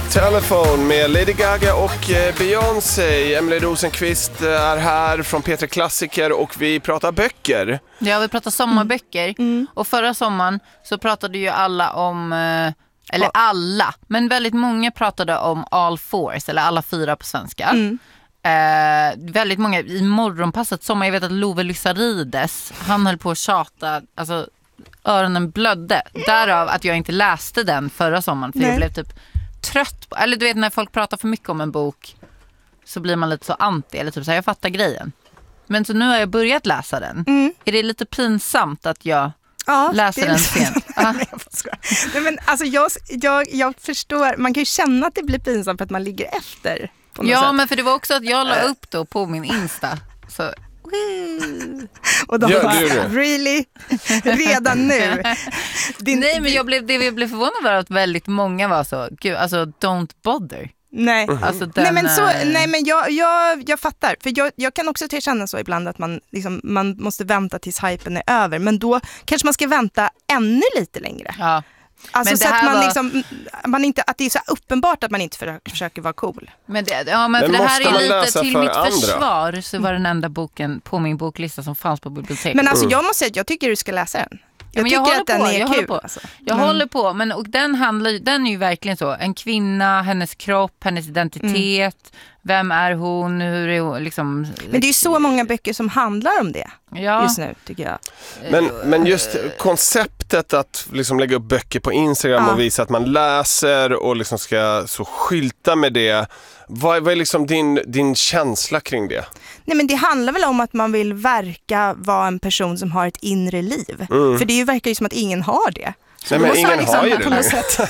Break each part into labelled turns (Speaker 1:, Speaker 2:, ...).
Speaker 1: Telephone med Lady Gaga och Beyoncé. Emily Rosenqvist är här från P3 Klassiker och vi pratar böcker.
Speaker 2: Ja, vi pratar sommarböcker. Och förra sommaren så pratade ju alla om, eller alla, men väldigt många pratade om All Fours, eller alla fyra på svenska. Väldigt många i morgonpasset sommar. Jag vet att Love Lysarides, han höll på att tjata, alltså öronen blödde. Därav att jag inte läste den förra sommaren, för jag blev typ trött på, eller du vet när folk pratar för mycket om en bok så blir man lite så anti, eller typ så här, jag fattar grejen. Men så nu har jag börjat läsa den. Är det lite pinsamt att jag läser den sent?
Speaker 3: Nej, men alltså jag förstår, man kan ju känna att det blir pinsamt för att man ligger efter på något sätt.
Speaker 2: Men för det var också att jag la upp då på min Insta så.
Speaker 3: Och de bara, really? Redan nu?
Speaker 2: Nej, men jag blev förvånad över att väldigt många var så, gud, alltså don't bother.
Speaker 3: Nej,
Speaker 2: alltså
Speaker 3: men jag fattar. För jag kan också känna så ibland att man måste vänta tills hypen är över. Men då kanske man ska vänta ännu lite längre.
Speaker 2: Ja.
Speaker 3: Alltså så att man inte, att det är så uppenbart att man inte försöker vara cool.
Speaker 2: Men för det här är lite till mitt försvar, så var den enda boken på min boklista som fanns på biblioteket.
Speaker 3: Men alltså jag måste säga att jag tycker du ska läsa den. Jag tycker att den är kul.
Speaker 2: Jag håller på, men och den är ju verkligen så. En kvinna, hennes kropp, hennes identitet, vem är hon, hur är hon, liksom.
Speaker 3: Men det är ju så många böcker som handlar om det just nu, tycker jag.
Speaker 1: Men just konceptet att liksom lägga upp böcker på Instagram och visa att man läser och liksom ska så skylta med det. Vad är liksom din känsla kring det?
Speaker 3: Nej, men det handlar väl om att man vill verka vara en person som har ett inre liv. För det verkar ju som att ingen har det.
Speaker 1: Nej, men ingen har ju det
Speaker 3: på något sätt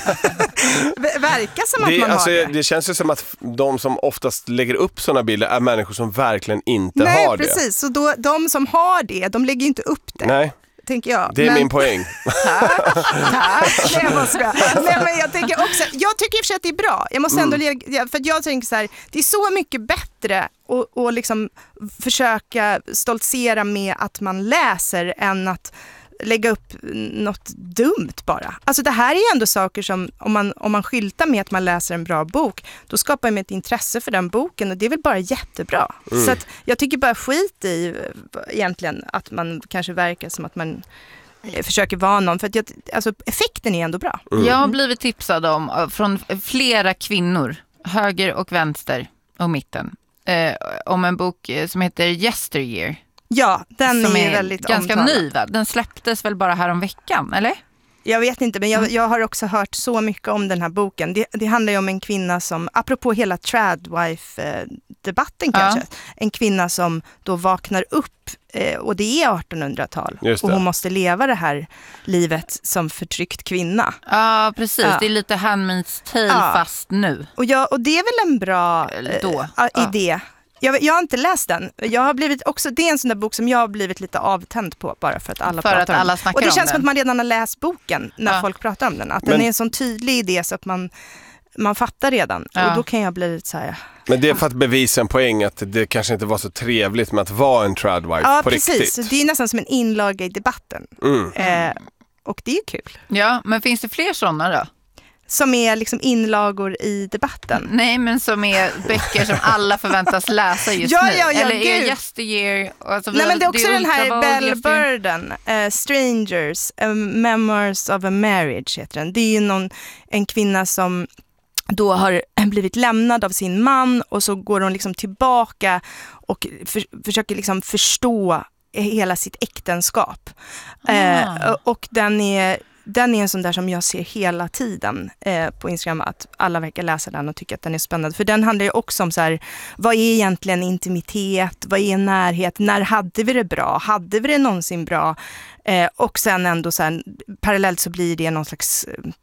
Speaker 3: verka som att man har det.
Speaker 1: Det känns ju som att de som oftast lägger upp sådana bilder är människor som verkligen inte har det.
Speaker 3: Nej, precis. Så då, de som har det, de lägger ju inte upp det.
Speaker 1: Nej.
Speaker 3: Tänker jag.
Speaker 1: Det är min poäng.
Speaker 3: Tack. Nej, men jag tycker i och för sig att det är bra. Jag måste ändå för jag tänker så här, det är så mycket bättre att liksom försöka stoltsera med att man läser än att lägga upp något dumt bara. Alltså det här är ju ändå saker som om man skyltar med att man läser en bra bok, då skapar man ett intresse för den boken och det är väl bara jättebra. Så att jag tycker bara skit i egentligen att man kanske verkar som att man försöker vara någon, för att alltså effekten är ändå bra.
Speaker 2: Jag har blivit tipsad från flera kvinnor, höger och vänster och mitten, om en bok som heter Yesteryear.
Speaker 3: Ja, den
Speaker 2: som
Speaker 3: är väldigt
Speaker 2: ganska
Speaker 3: omtalad.
Speaker 2: ny, va? Den släpptes väl bara här om veckan, eller?
Speaker 3: Jag vet inte, men jag har också hört så mycket om den här boken. Det handlar ju om en kvinna som, apropå hela tradwife-debatten kanske, en kvinna som då vaknar upp, och det är 1800-tal, och hon måste leva det här livet som förtryckt kvinna. Ja,
Speaker 2: precis. Det är lite Handmaid's Tale fast nu.
Speaker 3: Och det är väl en bra idé. Jag har inte läst den. Jag har blivit också, det är en sån där bok som jag har blivit lite avtänd på bara för att alla pratar om den. Och det känns som att man redan har läst boken när folk pratar om den. Att den är en sån tydlig idé så att man fattar redan. Och då kan jag bli lite så här.
Speaker 1: Men det är för att bevisa en poäng att det kanske inte var så trevligt med att vara en tradwife på riktigt. Ja, precis.
Speaker 3: Det är nästan som en inlaga i debatten. Och det är ju kul.
Speaker 2: Ja, men finns det fler sådana då?
Speaker 3: Som är liksom inlagor i debatten.
Speaker 2: Nej, men som är böcker som alla förväntas läsa just nu. Eller är Yesteryear? Alltså,
Speaker 3: nej, men det är också den här Bell Burden, Strangers, Memoirs of a Marriage heter den. Det är ju en kvinna som då har blivit lämnad av sin man och så går hon liksom tillbaka och försöker liksom förstå hela sitt äktenskap. Och den är en sån där som jag ser hela tiden på Instagram, att alla verkar läsa den och tycker att den är spännande. För den handlar ju också om så här, vad är egentligen intimitet? Vad är närhet? När hade vi det bra? Hade vi det någonsin bra? Och sen ändå så här, parallellt så blir det någon slags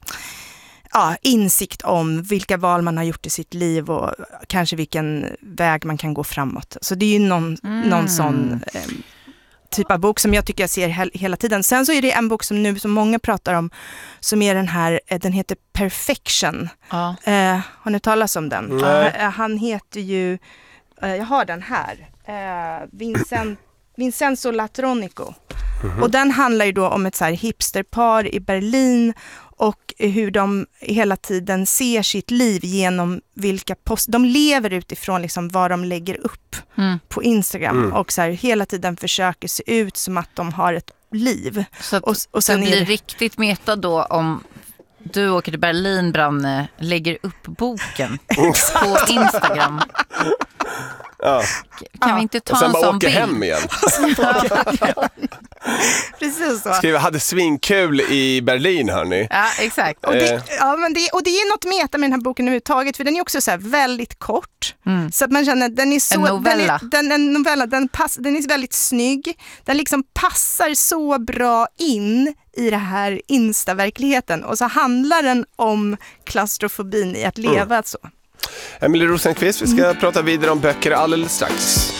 Speaker 3: insikt om vilka val man har gjort i sitt liv och kanske vilken väg man kan gå framåt. Så det är ju någon sån typ av bok som jag tycker jag ser hela tiden. Sen så är det en bok som många pratar om, som är den heter Perfection. Har ni talat om den? Han heter ju, jag har den här, Vincenzo Latronico. Och den handlar ju då om ett så här hipsterpar i Berlin och hur de hela tiden ser sitt liv genom vilka de lever utifrån liksom vad de lägger upp på Instagram och så här, hela tiden försöker se ut som att de har ett liv.
Speaker 2: Så att
Speaker 3: och sen
Speaker 2: det blir riktigt meta då om du åker till Berlin, Branne, lägger upp boken på Instagram.
Speaker 1: Ja.
Speaker 2: Kan vi inte ta en sån bild?
Speaker 1: Och sen bara åka hem igen.
Speaker 3: Precis så.
Speaker 1: Skriva, hade svinkul i Berlin, hörni.
Speaker 2: Ja, exakt.
Speaker 3: Och det är något meta med den här boken överhuvudtaget, för den är också så här väldigt kort. Så att man känner den är så
Speaker 2: en novella.
Speaker 3: Den är väldigt snygg. Den liksom passar så bra in i det här Insta-verkligheten, och så handlar den om klaustrofobin i att leva så.
Speaker 1: Emelie Rosenqvist, vi ska prata vidare om böcker alldeles strax.